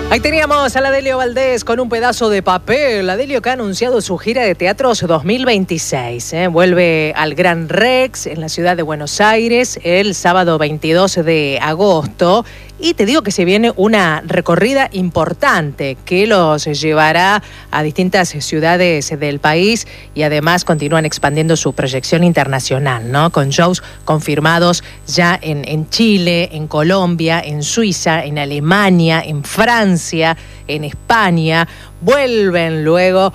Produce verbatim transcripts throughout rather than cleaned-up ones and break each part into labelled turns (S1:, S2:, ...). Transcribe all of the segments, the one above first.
S1: Ahí teníamos a la Delio Valdés con un pedazo de papel. La Delio que ha anunciado su gira de teatros dos mil veintiséis. ¿eh? Vuelve al Gran Rex en la ciudad de Buenos Aires el sábado veintidós de agosto. Y te digo que se viene una recorrida importante que los llevará a distintas ciudades del país y además continúan expandiendo su proyección internacional, ¿no? Con shows confirmados ya en, en Chile, en Colombia, en Suiza, en Alemania, en Francia, en España. Vuelven luego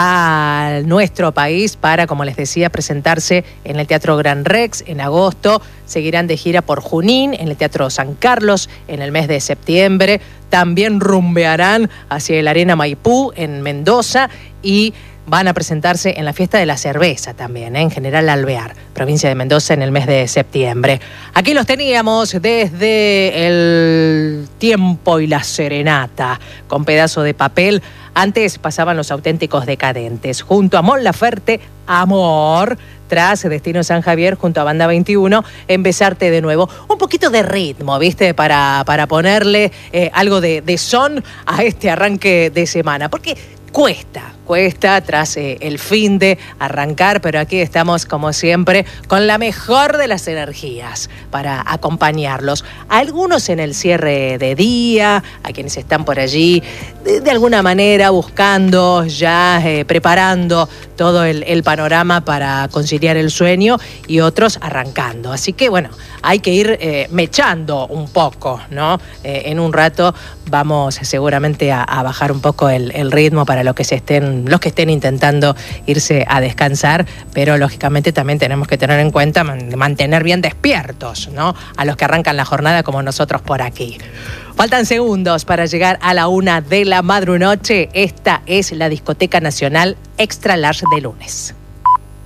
S1: a nuestro país para, como les decía, presentarse en el Teatro Gran Rex en agosto. Seguirán de gira por Junín, en el Teatro San Carlos en el mes de septiembre. También rumbearán hacia el Arena Maipú en Mendoza y van a presentarse en la Fiesta de la Cerveza también, ¿eh? en General Alvear, provincia de Mendoza, en el mes de septiembre. Aquí los teníamos desde el Tiempo y la Serenata, con pedazo de papel. Antes pasaban Los Auténticos Decadentes, junto a Mon Laferte, Amor, tras Destino San Javier, junto a Banda veintiuno, en Besarte de Nuevo. Un poquito de ritmo, ¿viste? Para, para ponerle eh, algo de, de son a este arranque de semana, porque cuesta, cuesta tras eh, el fin de arrancar, pero aquí estamos como siempre con la mejor de las energías para acompañarlos. Algunos en el cierre de día, a quienes están por allí de, de alguna manera buscando, ya eh, preparando todo el, el panorama para conciliar el sueño y otros arrancando. Así que bueno, hay que ir eh, mechando un poco, ¿no? Eh, en un rato vamos seguramente a, a bajar un poco el, el ritmo para los que se estén, los que estén intentando irse a descansar, pero lógicamente también tenemos que tener en cuenta mantener bien despiertos, ¿no? A los que arrancan la jornada como nosotros por aquí. Faltan segundos para llegar a la una de la madrunoche. Esta es la Discoteca Nacional Extra Large de lunes.